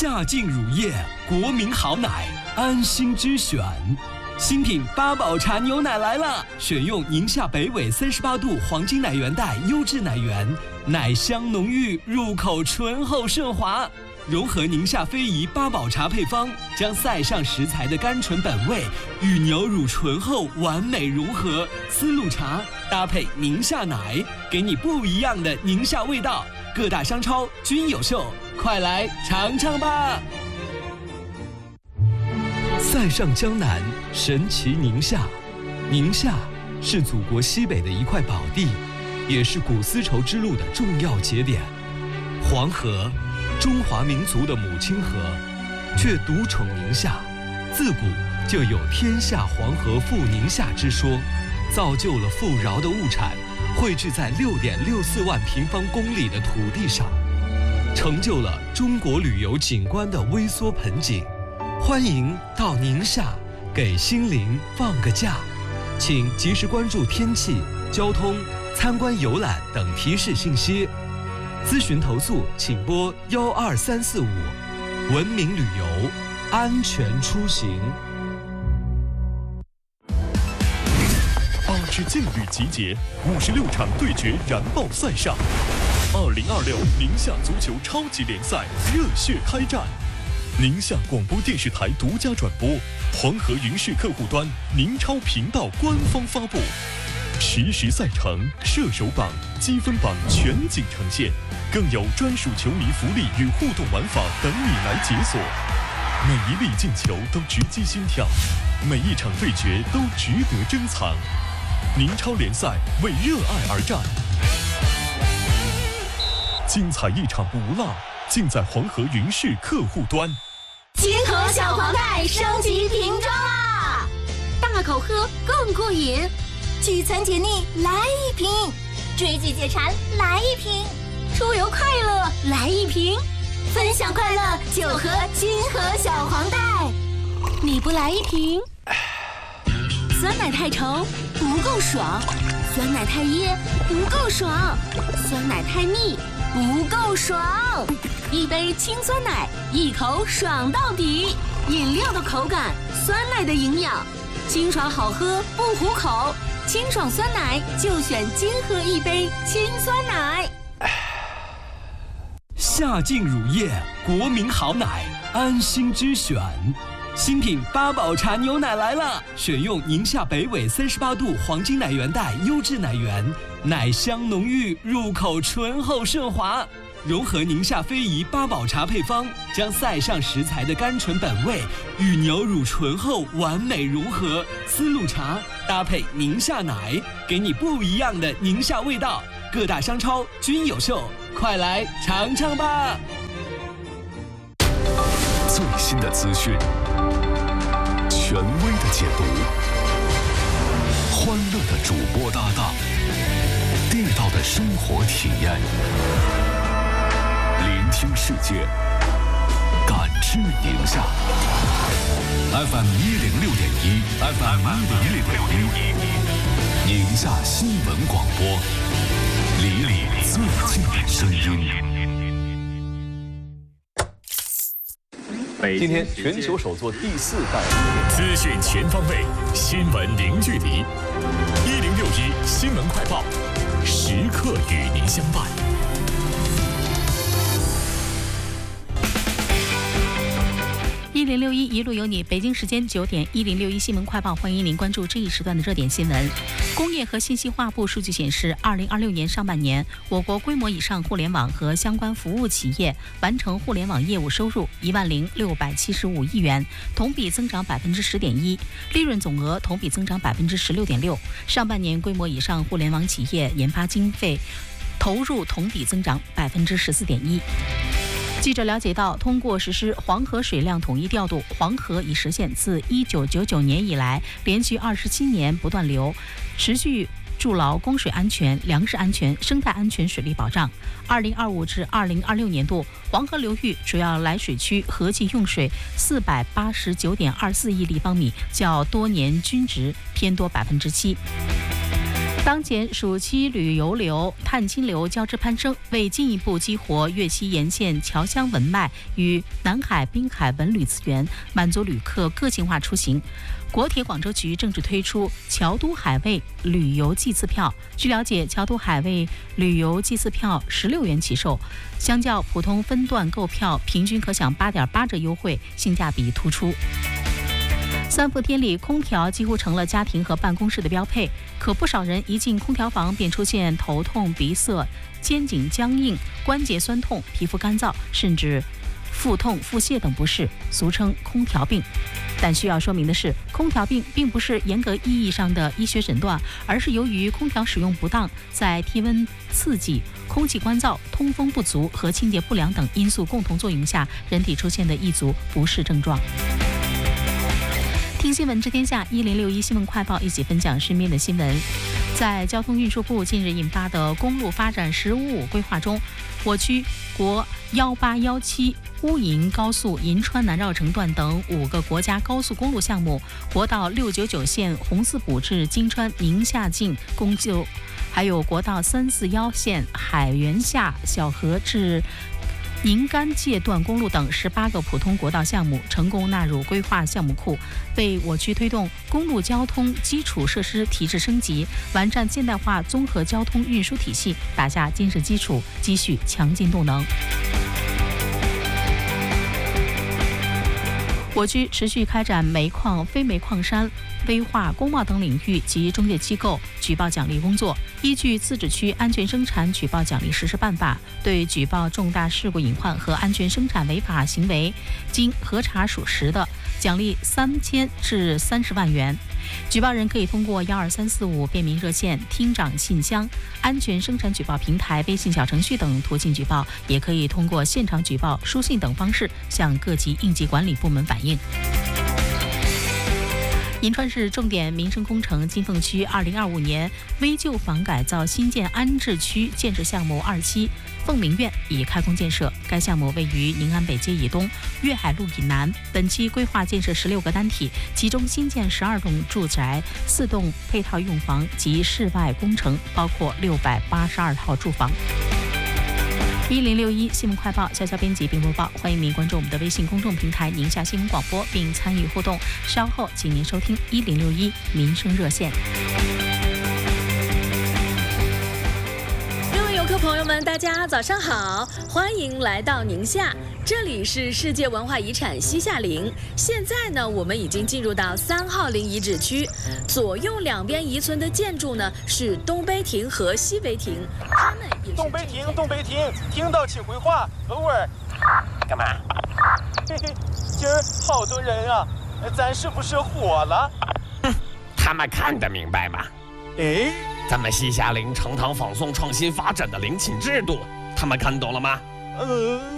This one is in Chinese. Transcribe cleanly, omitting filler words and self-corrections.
夏净乳业，国民好奶，安心之选。新品八宝茶牛奶来了，选用宁夏北纬38度黄金奶源带优质奶源，奶香浓郁，入口醇厚顺滑。融合宁夏非遗八宝茶配方，将塞上食材的甘醇本味与牛乳醇厚完美融合。丝路茶搭配宁夏奶，给你不一样的宁夏味道。各大商超均有售，快来尝尝吧！塞上江南，神奇宁夏。宁夏是祖国西北的一块宝地，也是古丝绸之路的重要节点。黄河，中华民族的母亲河，却独宠宁夏。自古就有天下黄河赴宁夏之说，造就了富饶的物产汇聚在6.64万平方公里的土地上，成就了中国旅游景观的微缩盆景。欢迎到宁夏给心灵放个假，请及时关注天气、交通、参观游览等提示信息。咨询投诉请拨12345，文明旅游，安全出行。 8支劲旅集结，56场对决燃爆赛上，2026宁夏足球超级联赛热血开战。宁夏广播电视台独家转播，黄河云视客户端、宁超频道官方发布，实时赛程、射手榜、积分榜全景呈现，更有专属球迷福利与互动玩法等你来解锁。每一粒进球都直击心跳，每一场对决都值得珍藏。宁超联赛为热爱而战，精彩一场不落，尽在黄河云视客户端。 金河小黄袋升级瓶装啦！大口喝更过瘾，聚餐解腻来一瓶，追剧解馋来一瓶，出游快乐来一瓶，分享快乐就喝金河小黄袋。你不来一瓶，酸奶太稠不够爽，酸奶太噎不够爽，酸奶太腻不够爽。一杯清酸奶，一口爽到底。饮料的口感，酸奶的营养，清爽好喝不糊口。清爽酸奶就选金河一杯清酸奶。 夏净乳业，国民好奶，安心之选。新品八宝茶牛奶来了，选用宁夏北纬38度黄金奶源带优质奶源，奶香浓郁，入口醇厚顺滑。融合宁夏非遗八宝茶配方，将塞上食材的甘醇本味与牛乳醇厚完美融合。丝路茶搭配宁夏奶，给你不一样的宁夏味道。各大商超均有售，快来尝尝吧！ 最新的资讯，权威的解读，欢乐的主播搭档，地道的生活体验，聆听世界，感知宁夏。FM 106.1 ，FM 106.1，宁夏新闻广播，离你最近的声音。 今天全球首座第4代资讯全方位，新闻零距离。1061新闻快报，时刻与您相伴。 1061一路有你，北京时间9点，1061新闻快报，欢迎您关注这一时段的热点新闻。工业和信息化部数据显示，2026年上半年，我国规模以上互联网和相关服务企业完成互联网业务收入10675亿元，同比增长10.1%，利润总额同比增长16.6%。上半年规模以上互联网企业研发经费投入同比增长14.1%。记者了解到，通过实施黄河水量统一调度，黄河已实现自1999年以来连续27年不断流，持续筑牢供水安全、粮食安全、生态安全水利保障。2025至2026年度，黄河流域主要来水区合计用水489.24亿立方米，较多年均值偏多7%。 当前暑期旅游流、探亲流交织攀升，为进一步激活粤西沿线侨乡文脉与南海、滨海文旅资源，满足旅客个性化出行，国铁广州局正式推出侨都海味旅游季次票。据了解，侨都海味旅游季次票16元起售，相较普通分段购票，平均可享8.8折优惠，性价比突出。3伏天里，空调几乎成了家庭和办公室的标配，可不少人一进空调房便出现头痛、鼻塞、肩颈僵硬、关节酸痛、皮肤干燥，甚至腹痛、腹泻等不适，俗称空调病。但需要说明的是，空调病并不是严格意义上的医学诊断，而是由于空调使用不当，在体温刺激、空气干燥、通风不足和清洁不良等因素共同作用下，人体出现的一组不适症状。听新闻知天下，1061新闻快报，一起分享身边的新闻。在交通运输部近日印发的公路发展15规划中，我区国1817乌银高速银川南绕城段等5个国家高速公路项目，国道699线红四补至金川宁夏境公就，还有国道341线海源下小河至宁甘界段公路等18个普通国道项目成功纳入规划项目库，为我区推动公路交通基础设施提质升级，完善现代化综合交通运输体系打下坚实基础，积蓄强劲动能。我区持续开展煤矿、非煤矿山、危化、工贸等领域及中介机构举报奖励工作，依据自治区安全生产举报奖励实施办法，对举报重大事故隐患和安全生产违法行为，经核查属实的，奖励3000至30万元。举报人可以通过12345便民热线、厅长信箱、安全生产举报平台、微信小程序等途径举报，也可以通过现场举报、书信等方式向各级应急管理部门反映。银川市重点民生工程金凤区2025年危旧房改造新建安置区建设项目2期凤鸣苑已开工建设。该项目位于宁安北街以东、粤海路以南，本期规划建设16个单体，其中新建12栋住宅、4栋配套用房及室外工程，包括682套住房。1061新闻快报，小编辑并播报，欢迎您关注我们的微信公众平台宁夏新闻广播，并参与互动。稍后请您收听1061民生热线。 各位游客朋友们，大家早上好，欢迎来到宁夏，这里是世界文化遗产西夏陵。现在呢，我们已经进入到3号陵遗址区，左右两边遗存的建筑呢是东碑亭和西碑亭，它们也是东碑亭，听到请回话。偶尔干嘛？嘿嘿，今儿好多人啊，咱是不是火了？ 他们看得明白吗？ 哎， 咱们西夏陵呈堂仿宋创新发展的陵寝制度，他们看懂了吗？